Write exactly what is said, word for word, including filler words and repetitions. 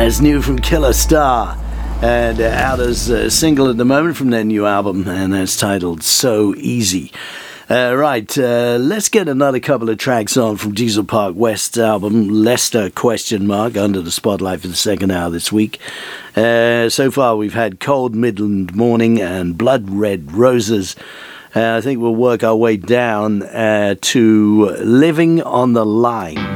That's new from Killer Star, and uh, out as a single at the moment from their new album, and that's titled So Easy. Uh, right, uh, let's get another couple of tracks on from Diesel Park West's album, Leicester question mark, under the spotlight for the second hour this week. Uh, so far we've had Cold Midland Morning and Blood Red Roses. Uh, I think we'll work our way down uh, to Living on the Line.